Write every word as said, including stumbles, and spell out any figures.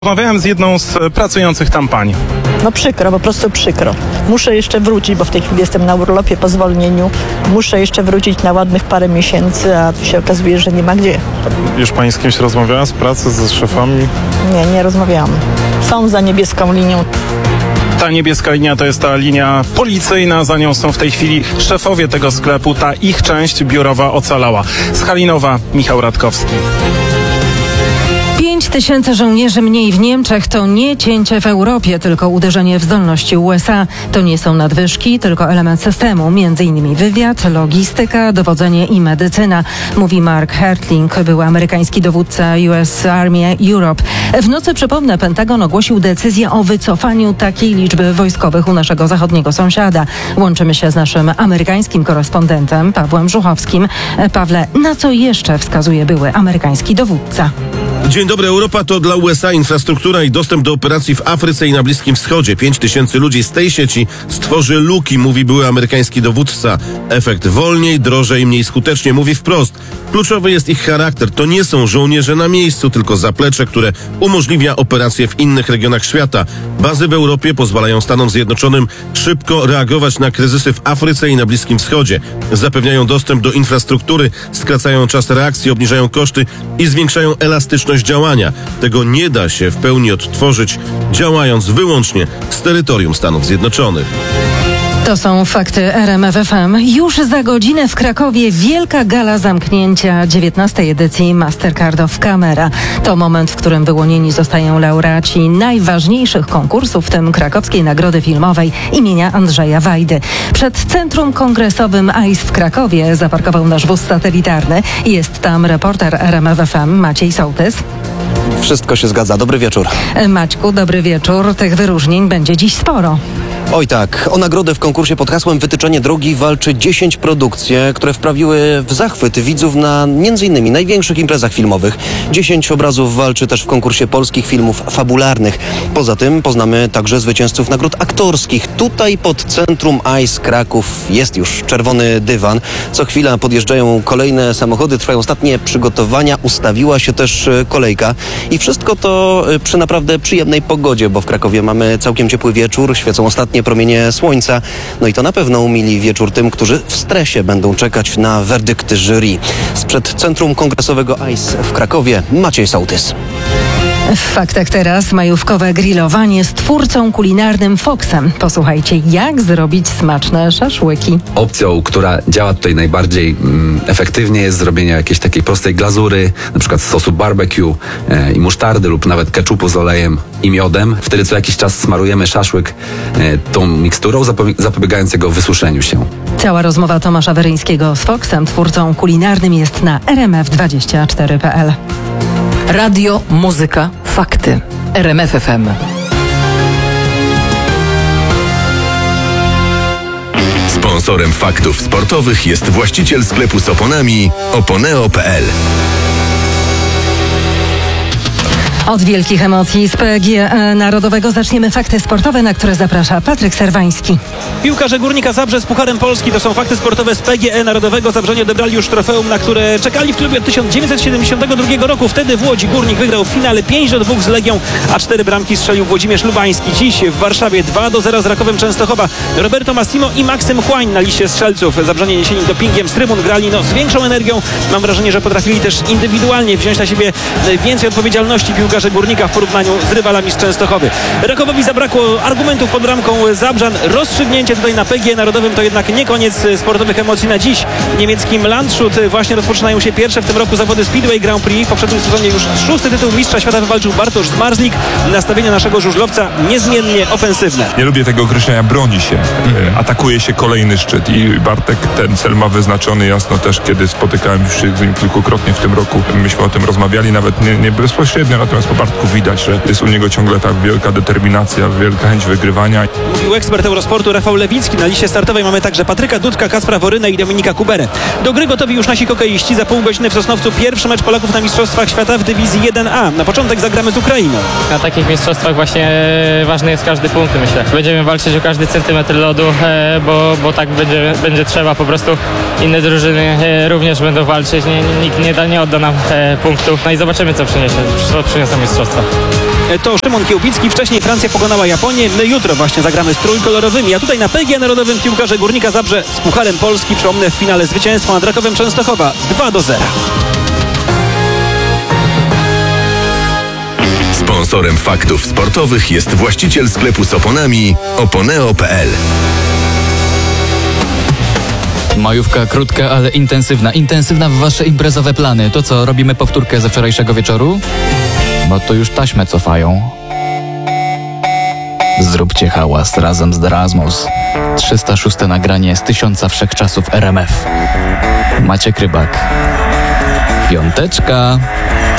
Rozmawiałem z jedną z pracujących tam pań. No przykro, po prostu przykro. Muszę jeszcze wrócić, bo w tej chwili jestem na urlopie po zwolnieniu. Muszę jeszcze wrócić na ładnych parę miesięcy, a tu się okazuje, że nie ma gdzie. Już pani z kimś rozmawiała z pracy, ze szefami? Nie, nie rozmawiałam. Są za niebieską linią. Ta niebieska linia to jest ta linia policyjna, za nią są w tej chwili szefowie tego sklepu, ta ich część biurowa ocalała. Z Halinowa, Michał Radkowski. pięć tysięcy żołnierzy mniej w Niemczech to nie cięcie w Europie, tylko uderzenie w zdolności U S A. To nie są nadwyżki, tylko element systemu, między innymi wywiad, logistyka, dowodzenie i medycyna, mówi Mark Hertling, były amerykański dowódca U S Army Europe. W nocy, przypomnę, Pentagon ogłosił decyzję o wycofaniu takiej liczby wojskowych u naszego zachodniego sąsiada. Łączymy się z naszym amerykańskim korespondentem Pawłem Żuchowskim. Pawle, na co jeszcze wskazuje były amerykański dowódca? Dzień dobry. Europa to dla U S A infrastruktura i dostęp do operacji w Afryce i na Bliskim Wschodzie. Pięć tysięcy ludzi z tej sieci stworzy luki, mówi były amerykański dowódca. Efekt wolniej, drożej, mniej skutecznie, mówi wprost. Kluczowy jest ich charakter. To nie są żołnierze na miejscu, tylko zaplecze, które umożliwia operacje w innych regionach świata. Bazy w Europie pozwalają Stanom Zjednoczonym szybko reagować na kryzysy w Afryce i na Bliskim Wschodzie. Zapewniają dostęp do infrastruktury, skracają czas reakcji, obniżają koszty i zwiększają elastyczność działania. Tego nie da się w pełni odtworzyć, działając wyłącznie z terytorium Stanów Zjednoczonych. To są fakty R M F F M. Już za godzinę w Krakowie wielka gala zamknięcia dziewiętnastej edycji Mastercard of Camera. To moment, w którym wyłonieni zostają laureaci najważniejszych konkursów, w tym krakowskiej Nagrody Filmowej imienia Andrzeja Wajdy. Przed Centrum Kongresowym A I S w Krakowie zaparkował nasz wóz satelitarny. Jest tam reporter R M F F M Maciej Sołtys. Wszystko się zgadza. Dobry wieczór. Maćku, dobry wieczór. Tych wyróżnień będzie dziś sporo. Oj tak, o nagrodę w konkursie pod hasłem Wytyczenie drogi walczy dziesięć produkcji, które wprawiły w zachwyt widzów na między innymi największych imprezach filmowych. dziesięć obrazów walczy też w konkursie polskich filmów fabularnych. Poza tym poznamy także zwycięzców nagród aktorskich. Tutaj pod Centrum A I S Kraków jest już czerwony dywan. Co chwila podjeżdżają kolejne samochody, trwają ostatnie przygotowania, ustawiła się też kolejka. I wszystko to przy naprawdę przyjemnej pogodzie, bo w Krakowie mamy całkiem ciepły wieczór, świecą ostatnie promienie słońca. No i to na pewno umili wieczór tym, którzy w stresie będą czekać na werdykty jury. Sprzed Centrum Kongresowego A I S w Krakowie Maciej Sołtys. W faktach teraz majówkowe grillowanie z twórcą kulinarnym Foxem. Posłuchajcie, jak zrobić smaczne szaszłyki. Opcją, która działa tutaj najbardziej mm, efektywnie, jest zrobienie jakiejś takiej prostej glazury, na przykład z sosu barbecue e, i musztardy lub nawet keczupu z olejem i miodem. Wtedy co jakiś czas smarujemy szaszłyk e, tą miksturą, zapobie- zapobiegając jego wysuszeniu się. Cała rozmowa Tomasza Weryńskiego z Foxem, twórcą kulinarnym, jest na r m f dwadzieścia cztery kropka p l. Radio, muzyka, fakty. R M F F M. Sponsorem faktów sportowych jest właściciel sklepu z oponami oponeo kropka p l. Od wielkich emocji z P G E Narodowego zaczniemy fakty sportowe, na które zaprasza Patryk Serwański. Piłkarze Górnika Zabrze z Pucharem Polski to są fakty sportowe z P G E Narodowego. Zabrzanie odebrali już trofeum, na które czekali w klubie od tysiąc dziewięćset siedemdziesiątego drugiego roku. Wtedy w Łodzi Górnik wygrał w finale pięć do dwóch z Legią, a cztery bramki strzelił Włodzimierz Lubański. Dziś w Warszawie dwa do zera z Rakowem Częstochowa. Roberto Massimo i Maksym Chłań na liście strzelców. Zabrzanie niesieni dopingiem z trybun grali no, z większą energią. Mam wrażenie, że potrafili też indywidualnie wziąć na siebie więcej odpowiedzialności piłkarze Górnika w porównaniu z rywalami z Częstochowy. Rakowowi zabrakło argumentów pod bramką Zabrzan. Rozstrzygnięcie tutaj na P G E Narodowym to jednak nie koniec sportowych emocji na dziś. W niemieckim Landshut właśnie rozpoczynają się pierwsze w tym roku zawody Speedway Grand Prix. W poprzednim sezonie już szósty tytuł mistrza świata wywalczył Bartosz Zmarzlik. Nastawienie naszego żużlowca niezmiennie ofensywne. Nie lubię tego określenia, broni się. Mhm. Atakuje się kolejny szczyt i Bartek ten cel ma wyznaczony jasno też, kiedy spotykałem się z nim kilkukrotnie w tym roku. Myśmy o tym rozmawiali, nawet nie, nie bezpośrednio, natomiast po Bartku widać, że jest u niego ciągle ta wielka determinacja, wielka chęć wygrywania. Mówił ekspert Eurosportu Rafał Lewicki. Na liście startowej mamy także Patryka Dudka, Kacpra Worynę i Dominika Kuberę. Do gry gotowi już nasi hokeiści. Za pół godziny w Sosnowcu pierwszy mecz Polaków na Mistrzostwach Świata w dywizji jeden A. Na początek zagramy z Ukrainą. Na takich mistrzostwach właśnie ważny jest każdy punkt, myślę. Będziemy walczyć o każdy centymetr lodu, bo, bo tak będzie, będzie trzeba. Po prostu inne drużyny również będą walczyć. Nie, nikt nie, da, nie odda nam punktów. No i zobaczymy, co przyniesie, co przyniosą mistrzostwa. to Szymon Kiełbicki. Wcześniej Francja pokonała Japonię. My jutro właśnie zagramy z trójkolorowymi. A tutaj na P G E Narodowym piłkarze Górnika Zabrze z Pucharem Polski. Przypomnę, w finale zwycięstwo nad Rakowem Częstochowa dwa do zera. Sponsorem faktów sportowych jest właściciel sklepu z oponami oponeo kropka p l. Majówka krótka, ale intensywna. Intensywna w wasze imprezowe plany. To co, robimy powtórkę ze wczorajszego wieczoru? Bo to już taśmę cofają. Zróbcie hałas razem z Erasmus. trzysta szóste nagranie z tysiąca wszechczasów R M F. Maciek Rybak. Piąteczka.